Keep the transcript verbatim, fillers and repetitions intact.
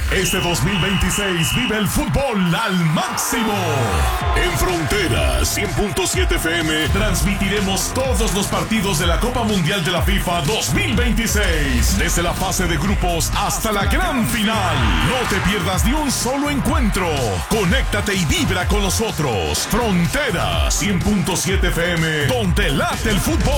Este dos mil veintiséis vive el fútbol al máximo. En Frontera cien punto siete F M transmitiremos todos los partidos de la Copa Mundial de la FIFA dos mil veintiséis, desde la fase de grupos hasta la gran final. No te pierdas ni un solo encuentro. Conéctate y vibra con nosotros. Frontera cien punto siete F M, donde late el fútbol.